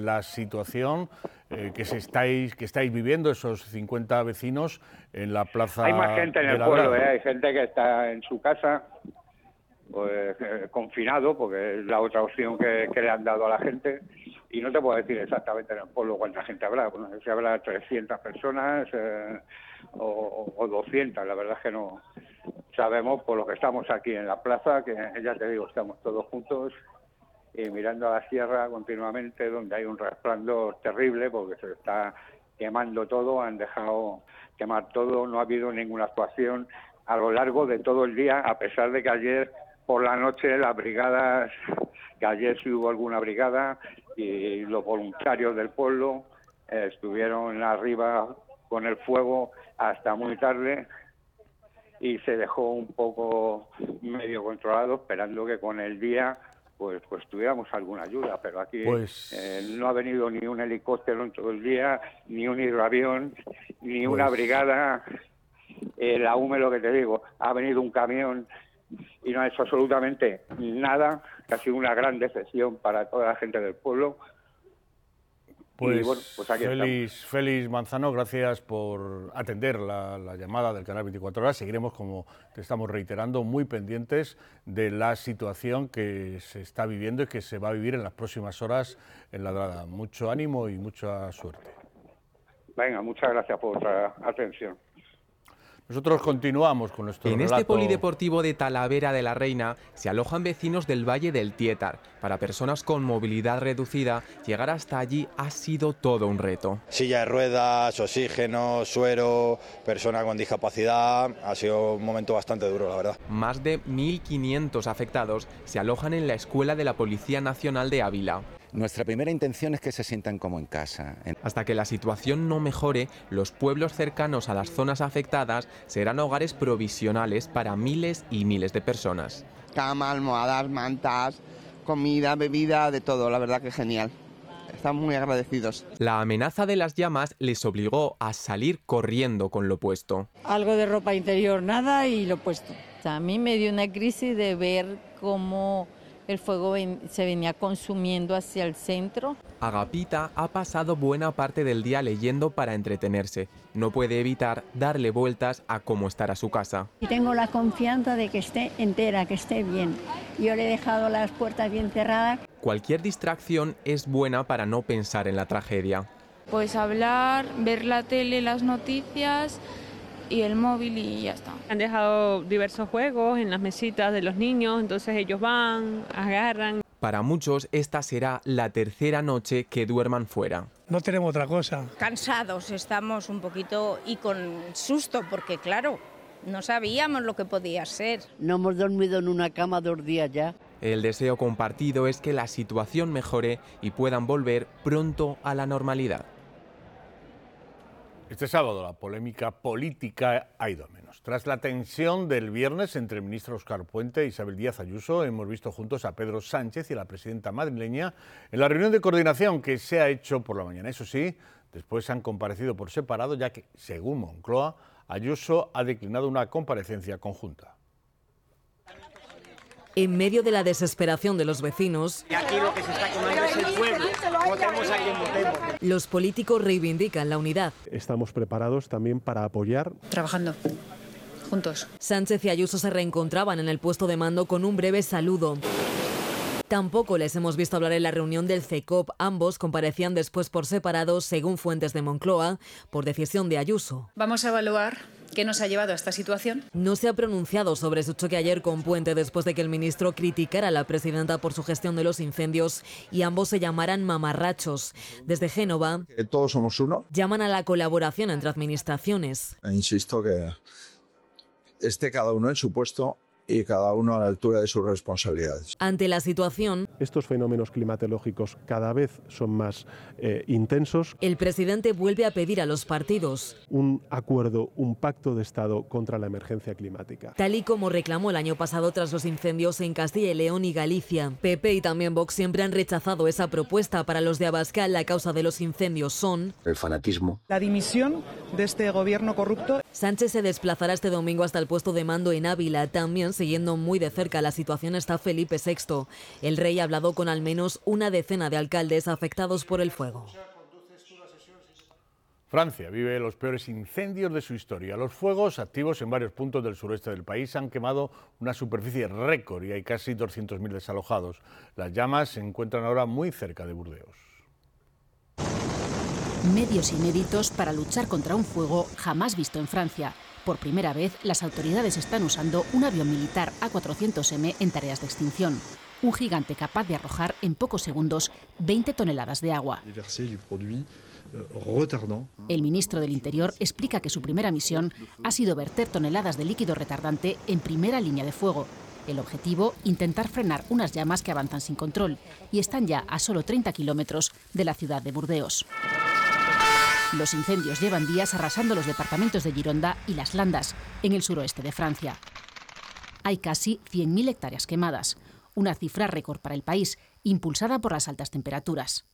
la situación que estáis viviendo, esos 50 vecinos en la plaza. Hay más gente en el pueblo, hay gente que está en su casa, pues confinado, porque es la otra opción que le han dado a la gente, y no te puedo decir exactamente en el pueblo cuánta gente habrá. Bueno, si habrá 300 personas o 200, la verdad es que no sabemos, por lo que estamos aquí en la plaza, que ya te digo, estamos todos juntos y mirando a la sierra continuamente, donde hay un resplandor terrible porque se está quemando todo, han dejado quemar todo, no ha habido ninguna actuación a lo largo de todo el día, a pesar de que ayer por la noche las brigadas, que ayer sí hubo alguna brigada, y los voluntarios del pueblo estuvieron arriba con el fuego hasta muy tarde y se dejó un poco medio controlado, esperando que con el día pues tuviéramos alguna ayuda, pero aquí no ha venido ni un helicóptero en todo el día, ni un hidroavión, ni una brigada. La UME, lo que te digo, ha venido un camión y no ha hecho absolutamente nada, que ha sido una gran decepción para toda la gente del pueblo. Pues, y bueno, pues aquí Félix Manzano, gracias por atender la llamada del canal 24 Horas. Seguiremos, como te estamos reiterando, muy pendientes de la situación que se está viviendo y que se va a vivir en las próximas horas en Ladrada. Mucho ánimo y mucha suerte. Venga, muchas gracias por vuestra atención. Nosotros continuamos con nuestro relato. En este polideportivo de Talavera de la Reina se alojan vecinos del Valle del Tietar. Para personas con movilidad reducida, llegar hasta allí ha sido todo un reto. Silla de ruedas, oxígeno, suero, persona con discapacidad, ha sido un momento bastante duro, la verdad. Más de 1.500 afectados se alojan en la Escuela de la Policía Nacional de Ávila. Nuestra primera intención es que se sientan como en casa. Hasta que la situación no mejore, los pueblos cercanos a las zonas afectadas serán hogares provisionales para miles y miles de personas. Cama, almohadas, mantas, comida, bebida, de todo, la verdad que genial. Estamos muy agradecidos. La amenaza de las llamas les obligó a salir corriendo con lo puesto. Algo de ropa interior, nada, y lo puesto. A mí me dio una crisis de ver cómo el fuego se venía consumiendo hacia el centro. Agapita ha pasado buena parte del día leyendo para entretenerse. No puede evitar darle vueltas a cómo estará su casa. Y tengo la confianza de que esté entera, que esté bien. Yo le he dejado las puertas bien cerradas. Cualquier distracción es buena para no pensar en la tragedia. Pues hablar, ver la tele, las noticias y el móvil y ya está. Han dejado diversos juegos en las mesitas de los niños, entonces ellos van, agarran. Para muchos esta será la tercera noche que duerman fuera. No tenemos otra cosa. Cansados estamos un poquito y con susto porque claro, no sabíamos lo que podía ser. No hemos dormido en una cama 2 días ya. El deseo compartido es que la situación mejore y puedan volver pronto a la normalidad. Este sábado la polémica política ha ido a menos. Tras la tensión del viernes entre el ministro Óscar Puente e Isabel Díaz Ayuso, hemos visto juntos a Pedro Sánchez y a la presidenta madrileña en la reunión de coordinación que se ha hecho por la mañana. Eso sí, después han comparecido por separado, ya que, según Moncloa, Ayuso ha declinado una comparecencia conjunta. En medio de la desesperación de los vecinos, y aquí lo que se está quemando es el pueblo. Votemos a quien votemos. Los políticos reivindican la unidad. Estamos preparados también para apoyar. Trabajando juntos. Sánchez y Ayuso se reencontraban en el puesto de mando con un breve saludo. Tampoco les hemos visto hablar en la reunión del CECOP. Ambos comparecían después por separado, según fuentes de Moncloa, por decisión de Ayuso. Vamos a evaluar qué nos ha llevado a esta situación. No se ha pronunciado sobre su choque ayer con Puente después de que el ministro criticara a la presidenta por su gestión de los incendios y ambos se llamaran mamarrachos. Desde Génova, todos somos uno. Llaman a la colaboración entre administraciones. Insisto que esté cada uno en su puesto y cada uno a la altura de sus responsabilidades. Ante la situación, estos fenómenos climatológicos cada vez son más intensos. El presidente vuelve a pedir a los partidos un acuerdo, un pacto de Estado contra la emergencia climática. Tal y como reclamó el año pasado tras los incendios en Castilla y León y Galicia. PP y también Vox siempre han rechazado esa propuesta. Para los de Abascal, la causa de los incendios son el fanatismo, la dimisión de este gobierno corrupto. Sánchez se desplazará este domingo hasta el puesto de mando en Ávila. También siguiendo muy de cerca la situación está Felipe VI. El rey ha hablado con al menos una decena de alcaldes afectados por el fuego. Francia vive los peores incendios de su historia. Los fuegos, activos en varios puntos del sureste del país, han quemado una superficie récord y hay casi 200.000 desalojados. Las llamas se encuentran ahora muy cerca de Burdeos. Medios inéditos para luchar contra un fuego jamás visto en Francia. Por primera vez, las autoridades están usando un avión militar A400M en tareas de extinción. Un gigante capaz de arrojar en pocos segundos 20 toneladas de agua. El ministro del Interior explica que su primera misión ha sido verter toneladas de líquido retardante en primera línea de fuego. El objetivo, intentar frenar unas llamas que avanzan sin control y están ya a solo 30 kilómetros de la ciudad de Burdeos. Los incendios llevan días arrasando los departamentos de Gironda y Las Landas, en el suroeste de Francia. Hay casi 100.000 hectáreas quemadas, una cifra récord para el país, impulsada por las altas temperaturas.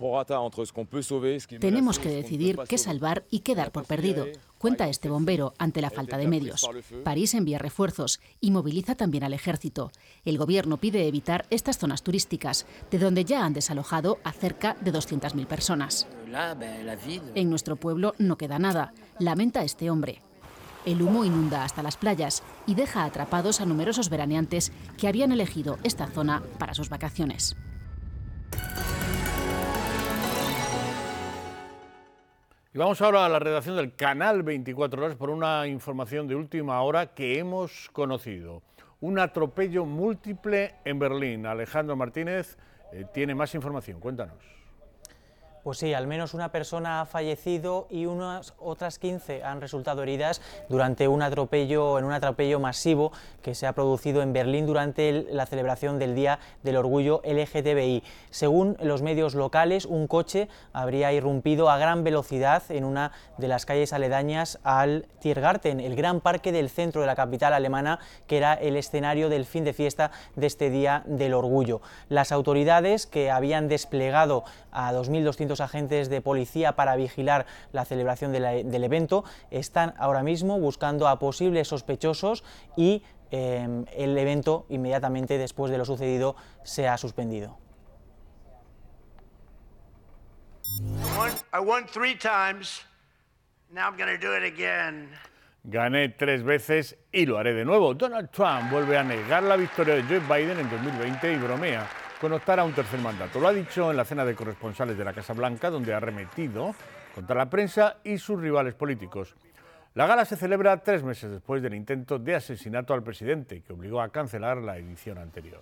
Tenemos que decidir qué salvar y qué dar por perdido, cuenta este bombero ante la falta de medios. París envía refuerzos y moviliza también al ejército. El gobierno pide evitar estas zonas turísticas, de donde ya han desalojado a cerca de 200.000 personas. En nuestro pueblo no queda nada, lamenta este hombre. El humo inunda hasta las playas y deja atrapados a numerosos veraneantes que habían elegido esta zona para sus vacaciones. Y vamos ahora a la redacción del canal 24 Horas por una información de última hora que hemos conocido. Un atropello múltiple en Berlín. Alejandro Martínez tiene más información. Cuéntanos. Pues sí, al menos una persona ha fallecido y unas otras 15 han resultado heridas durante un atropello masivo que se ha producido en Berlín durante la celebración del Día del Orgullo LGTBI. Según los medios locales, un coche habría irrumpido a gran velocidad en una de las calles aledañas al Tiergarten, el gran parque del centro de la capital alemana, que era el escenario del fin de fiesta de este Día del Orgullo. Las autoridades, que habían desplegado a 2.200 agentes de policía para vigilar la celebración del evento, están ahora mismo buscando a posibles sospechosos y el evento inmediatamente después de lo sucedido se ha suspendido. Gané 3 veces y lo haré de nuevo. Donald Trump vuelve a negar la victoria de Joe Biden en 2020 y bromea con optar a un tercer mandato. Lo ha dicho en la cena de corresponsales de la Casa Blanca, donde ha arremetido contra la prensa y sus rivales políticos. La gala se celebra 3 meses después del intento de asesinato al presidente, que obligó a cancelar la edición anterior.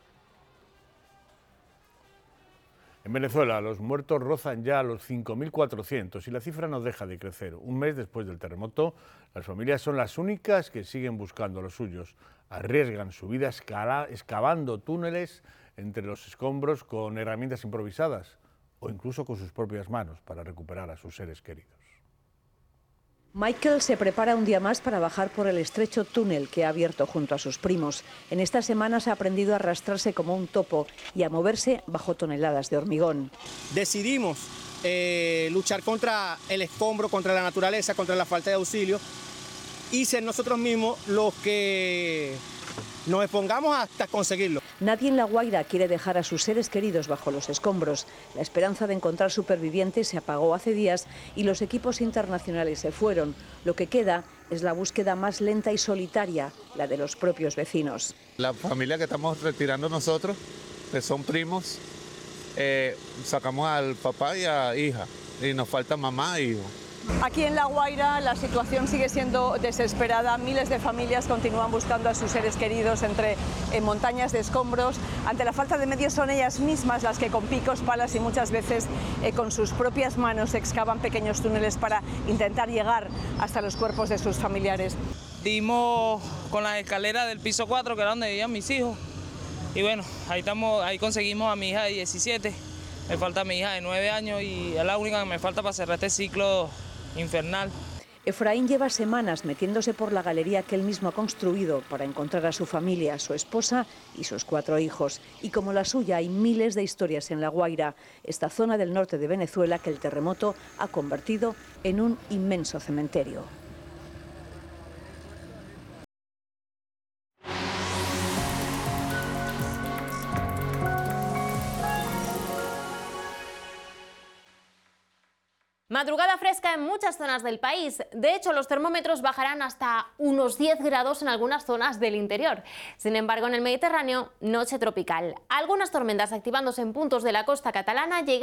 En Venezuela, los muertos rozan ya los 5.400 y la cifra no deja de crecer. Un mes después del terremoto, las familias son las únicas que siguen buscando a los suyos. Arriesgan su vida excavando túneles entre los escombros con herramientas improvisadas o incluso con sus propias manos para recuperar a sus seres queridos. Michael se prepara un día más para bajar por el estrecho túnel que ha abierto junto a sus primos. En estas semanas ha aprendido a arrastrarse como un topo y a moverse bajo toneladas de hormigón. Decidimos luchar contra el escombro, contra la naturaleza, contra la falta de auxilio y ser nosotros mismos los que nos expongamos hasta conseguirlo. Nadie en La Guaira quiere dejar a sus seres queridos bajo los escombros. La esperanza de encontrar supervivientes se apagó hace días y los equipos internacionales se fueron. Lo que queda es la búsqueda más lenta y solitaria, la de los propios vecinos. La familia que estamos retirando nosotros, que son primos, sacamos al papá y a hija, y nos falta mamá e hijo. Aquí en La Guaira la situación sigue siendo desesperada. Miles de familias continúan buscando a sus seres queridos entre montañas de escombros. Ante la falta de medios son ellas mismas las que con picos, palas y muchas veces con sus propias manos excavan pequeños túneles para intentar llegar hasta los cuerpos de sus familiares. Dimos con la escalera del piso 4, que era donde vivían mis hijos. Y bueno, ahí conseguimos a mi hija de 17. Me falta mi hija de 9 años y es la única que me falta para cerrar este ciclo infernal. Efraín lleva semanas metiéndose por la galería que él mismo ha construido para encontrar a su familia, su esposa y sus 4 hijos. Y como la suya, hay miles de historias en La Guaira, esta zona del norte de Venezuela que el terremoto ha convertido en un inmenso cementerio. Madrugada fresca en muchas zonas del país. De hecho, los termómetros bajarán hasta unos 10 grados en algunas zonas del interior. Sin embargo, en el Mediterráneo, noche tropical. Algunas tormentas activándose en puntos de la costa catalana llegan